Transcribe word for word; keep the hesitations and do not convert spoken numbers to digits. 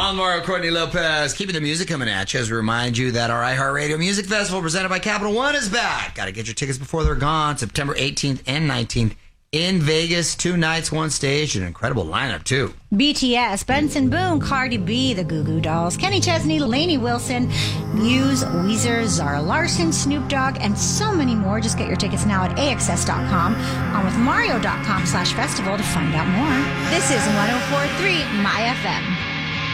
Alan Morrow, Courtney Lopez, keeping the music coming at you as we remind you that our iHeartRadio Music Festival presented by Capital One is back. Got to get your tickets before they're gone. September eighteenth and nineteenth in Vegas. Two nights, one stage, an incredible lineup, too. B T S, Benson Boone, Cardi B, the Goo Goo Dolls, Kenny Chesney, Lainey Wilson, Muse, Weezer, Zara Larson, Snoop Dogg, and so many more. Just get your tickets now at A X S dot com, on with Mario dot com slash festival to find out more. This is one oh four point three My F M.